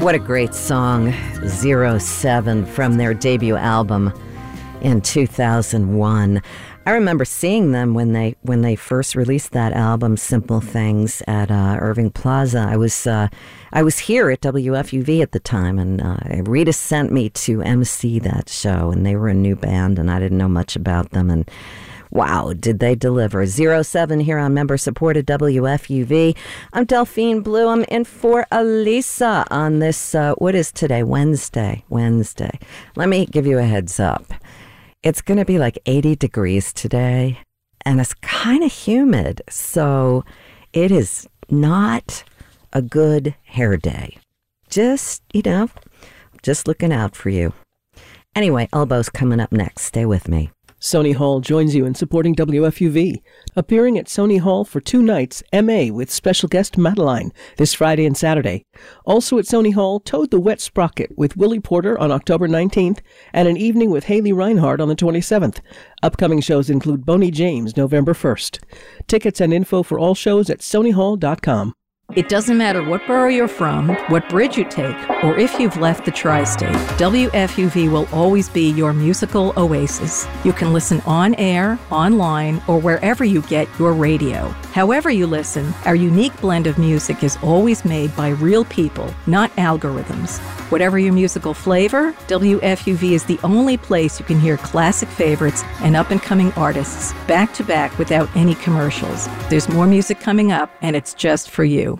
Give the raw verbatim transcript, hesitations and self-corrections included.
What a great song, Zero Seven, from their debut album in two thousand one. I remember seeing them when they when they first released that album, Simple Things, at uh, Irving Plaza. I was uh, I was here at W F U V at the time, and uh, Rita sent me to M C that show, and they were a new band, and I didn't know much about them, and wow, did they deliver. Zero Seven here on member-supported W F U V. I'm Delphine Blue. I'm in for Elisa on this, uh, what is today? Wednesday. Wednesday. Let me give you a heads up. It's going to be like eighty degrees today, and it's kind of humid, so it is not a good hair day. Just, you know, just looking out for you. Anyway, Elbows coming up next. Stay with me. Sony Hall joins you in supporting W F U V. Appearing at Sony Hall for two nights, M A with special guest Madeline this Friday and Saturday. Also at Sony Hall, Toad the Wet Sprocket with Willie Porter on October nineteenth and an evening with Haley Reinhardt on the twenty-seventh. Upcoming shows include Boney James November first. Tickets and info for all shows at sony hall dot com. It doesn't matter what borough you're from, what bridge you take, or if you've left the tri-state, W F U V will always be your musical oasis. You can listen on air, online, or wherever you get your radio. However you listen, our unique blend of music is always made by real people, not algorithms. Whatever your musical flavor, W F U V is the only place you can hear classic favorites and up-and-coming artists back-to-back without any commercials. There's more music coming up, and it's just for you.